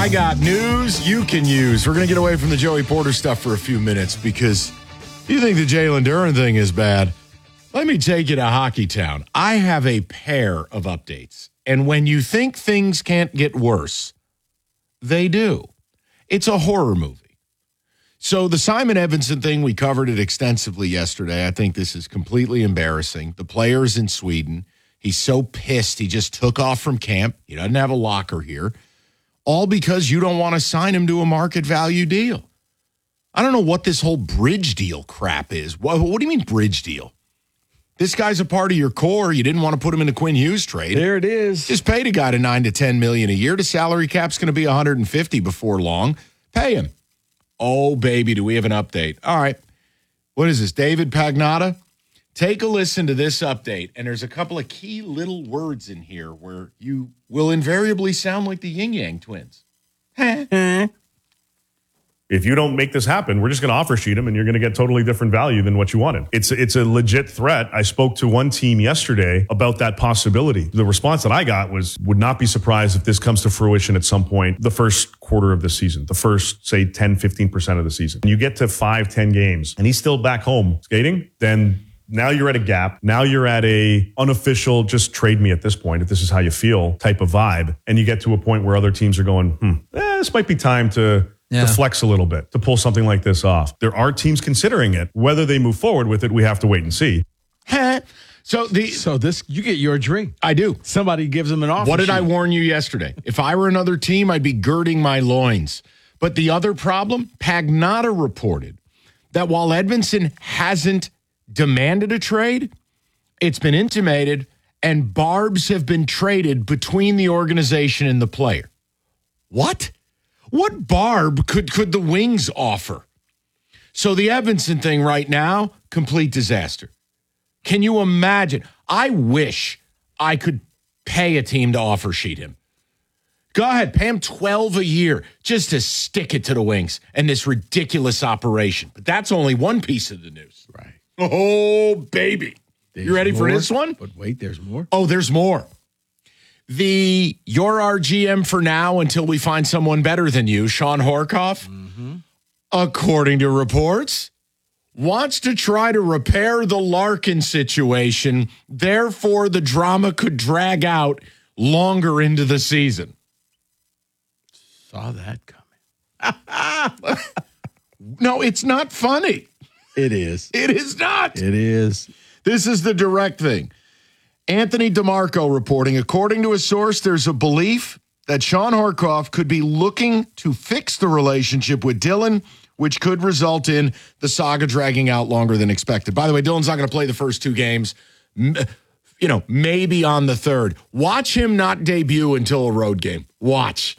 I got news you can use. We're going to get away from the Joey Porter stuff for a few minutes because you think the Jalen Duren thing is bad. Let me take you to Hockey Town. I have a pair of updates. And when you think things can't get worse, they do. It's a horror movie. So the Simon Edvinsson thing, we covered it extensively yesterday. I think this is completely embarrassing. The player's in Sweden. He's so pissed he just took off from camp. He doesn't have a locker here. All because you don't want to sign him to a market value deal. I don't know what this whole bridge deal crap is. What do you mean bridge deal? This guy's a part of your core. You didn't want to put him in the Quinn Hughes trade. There it is. Just paid a guy to $9 to $10 million a year. The salary cap's going to be $150 before long. Pay him. Oh, baby, do we have an update? All right. What is this, David Pagnotta? Take a listen to this update, and there's a couple of key little words in here where you will invariably sound like the Yin Yang twins. If you don't make this happen, we're just going to offer sheet him, and you're going to get totally different value than what you wanted. It's a legit threat. I spoke to one team yesterday about that possibility. The response that I got was, would not be surprised if this comes to fruition at some point the first quarter of the season, the first, say, 10, 15% of the season. And you get to 5-10 games, and he's still back home skating, then now you're at a gap. Now you're at a unofficial, just trade me at this point, if this is how you feel, type of vibe. And you get to a point where other teams are going, this might be time to flex a little bit, to pull something like this off. There are teams considering it. Whether they move forward with it, we have to wait and see. So this, you get your drink. I do. Somebody gives him an offer. What did I warn you yesterday? If I were another team, I'd be girding my loins. But the other problem, Pagnotta reported that while Edvinsson hasn't demanded a trade, it's been intimated, and barbs have been traded between the organization and the player. What? What barb could the Wings offer? So the Edvinsson thing right now, complete disaster. Can you imagine? I wish I could pay a team to offer sheet him. Go ahead, pay him $12 a year just to stick it to the Wings and this ridiculous operation. But that's only one piece of the news. Right. Oh, baby. You ready for this one? But wait, there's more. Oh, there's more. You're our GM for now until we find someone better than you, Sean Horkoff, according to reports, wants to try to repair the Larkin situation. Therefore, the drama could drag out longer into the season. Saw that coming. No, it's not funny. It is. It is not. It is. This is the direct thing. Anthony DeMarco reporting, according to a source, there's a belief that Sean Horkoff could be looking to fix the relationship with Dylan, which could result in the saga dragging out longer than expected. By the way, Dylan's not going to play the first two games, maybe on the third. Watch him not debut until a road game. Watch.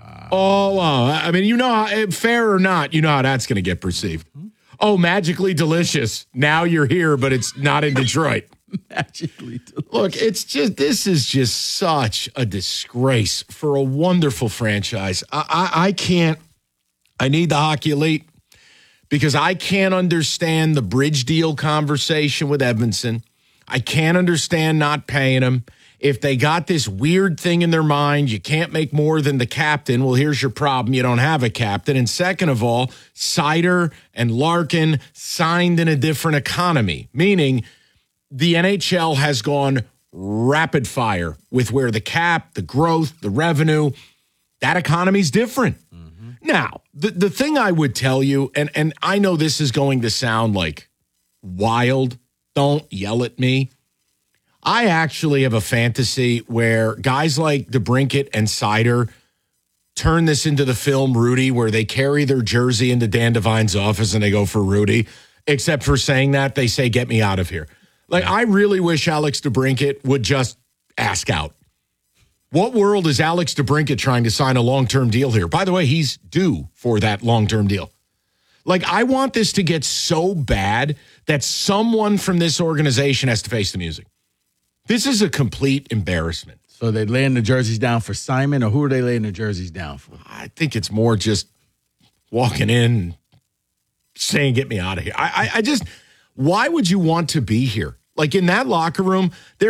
I mean, you know how, fair or not, you know how that's going to get perceived. Oh, magically delicious. Now you're here, but it's not in Detroit. Magically delicious. Look, this is just such a disgrace for a wonderful franchise. I can't, I need the Hockey Elite because I can't understand the bridge deal conversation with Edvinsson. I can't understand not paying him. If they got this weird thing in their mind, you can't make more than the captain. Well, here's your problem. You don't have a captain. And second of all, Seider and Larkin signed in a different economy, meaning the NHL has gone rapid fire with where the cap, the growth, the revenue, that economy's different. Now, the thing I would tell you, and I know this is going to sound like wild, don't yell at me. I actually have a fantasy where guys like DeBrincat and Seider turn this into the film Rudy, where they carry their jersey into Dan Devine's office and they go for Rudy. Except for saying that, they say, get me out of here. I really wish Alex DeBrincat would just ask out. What world is Alex DeBrincat trying to sign a long-term deal here? By the way, he's due for that long-term deal. I want this to get so bad that someone from this organization has to face the music. This is a complete embarrassment. So they laying the jerseys down for Simon, or who are they laying the jerseys down for? I think it's more just walking in, saying, get me out of here. I just, why would you want to be here? In that locker room,